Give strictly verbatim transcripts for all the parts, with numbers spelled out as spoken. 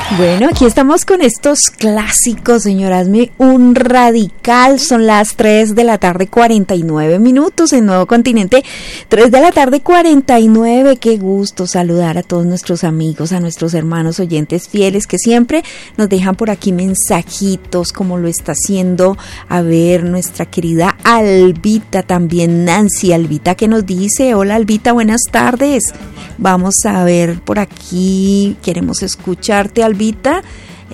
Bueno, aquí estamos con estos clásicos, señor. Hazme un radical. Son las tres de la tarde, cuarenta y nueve minutos en Nuevo Continente. tres de la tarde, cuarenta y nueve. Qué gusto saludar a todos nuestros amigos, a nuestros hermanos oyentes fieles que siempre nos dejan por aquí mensajitos, como lo está haciendo, a ver, nuestra querida Albita, también Nancy Albita, que nos dice: hola Albita, buenas tardes. Vamos a ver por aquí, queremos escucharte, Albita.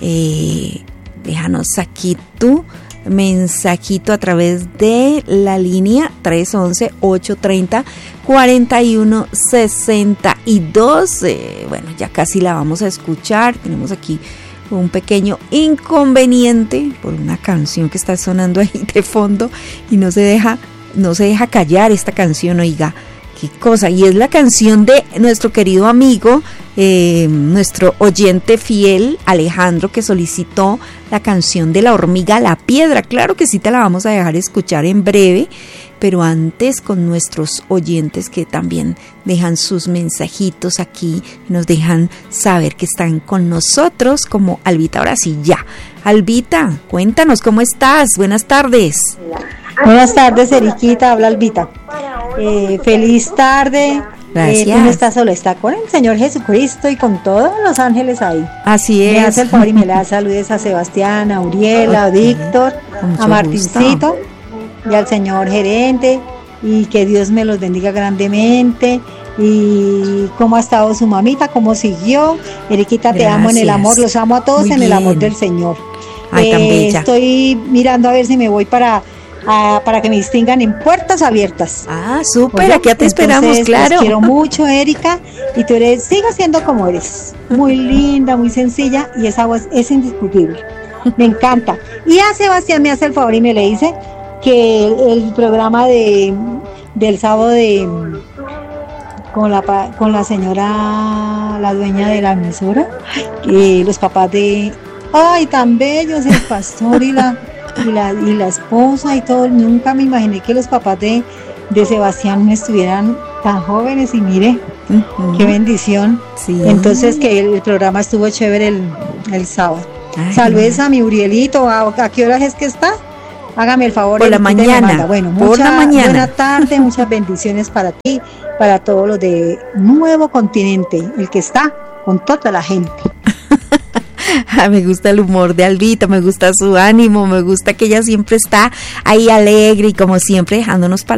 Eh, déjanos aquí tu mensajito a través de la línea tres once, ocho treinta, cuarenta y uno sesenta y dos. Eh, bueno, ya casi la vamos a escuchar. Tenemos aquí un pequeño inconveniente por una canción que está sonando ahí de fondo y no se deja, no se deja callar esta canción, oiga. Qué cosa, y es la canción de nuestro querido amigo, eh, nuestro oyente fiel, Alejandro, que solicitó la canción de La hormiga a la piedra. Claro que sí te la vamos a dejar escuchar en breve, pero antes con nuestros oyentes que también dejan sus mensajitos aquí, nos dejan saber que están con nosotros, como Albita. Ahora sí, ya. Albita, cuéntanos, ¿cómo estás? Buenas tardes. Buenas tardes, Eriquita, habla Albita. Eh, feliz tarde. Gracias. Eh, tú no estás solo, está con el Señor Jesucristo y con todos los ángeles ahí. Así es. Me hace el favor y me le da saludes a Sebastián, a Uriel, a Víctor, a Martincito gusto. Y al señor gerente, y que Dios me los bendiga grandemente. Y cómo ha estado su mamita, cómo siguió. Eriquita, te Gracias. Amo en el amor, los amo a todos Muy en bien. El amor del Señor. Ay, tan eh, bella. Estoy mirando a ver si me voy para a, para que me distingan en Puertas Abiertas. Ah, súper, aquí te esperamos, Entonces, claro. Te quiero mucho, Erika, y tú eres, sigas siendo como eres, muy linda, muy sencilla, y esa voz es indiscutible. Me encanta. Y a Sebastián me hace el favor y me le dice que el, el programa de del sábado de con la con la señora, la dueña de la emisora, y los papás de, ay, tan bellos, el pastor y la y la y la esposa y todo. Nunca me imaginé que los papás de, de Sebastián estuvieran tan jóvenes, y mire, uh-huh. Qué bendición. Sí. Entonces, que el, el programa estuvo chévere el, el sábado. Ay, saludes a mi Urielito. ¿A, ¿A qué horas es que está? Hágame el favor. Por la mañana. Bueno, por mucha, la mañana. Buena tarde, muchas bendiciones para ti, para todos los de Nuevo Continente, el que está con toda la gente. Me gusta el humor de Albita, me gusta su ánimo, me gusta que ella siempre está ahí alegre y como siempre dejándonos palabras